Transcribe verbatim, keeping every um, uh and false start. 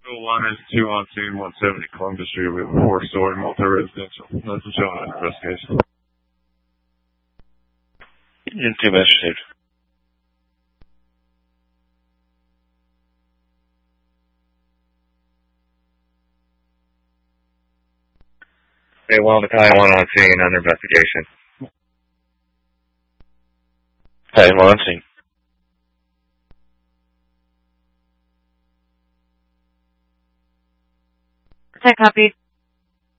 one is two on scene, one seventy Columbus Street. We have a four-story multi-residential. That's a showing an investigation. In two minutes received. Hey, well, Battalion one on scene, under investigation. Battalion one on scene. Tech copy.